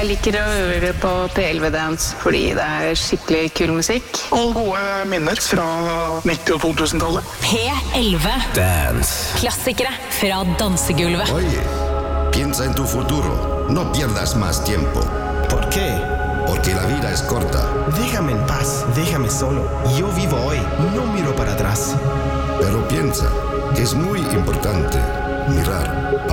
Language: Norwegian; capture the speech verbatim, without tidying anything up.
Jeg liker å øve på P elleve Dance fordi det er skikkelig kul musikk. Og gode minner fra nitti- og to-tusentallet. P elleve Dance. Klassikere fra dansegulvet. Oye, piensa en tu futuro. No pierdas más tiempo. ¿Por qué? Porque la vida es corta. Déjame en paz, déjame solo. Yo vivo hoy, no miro para atrás. Pero piensa, es muy importante mirar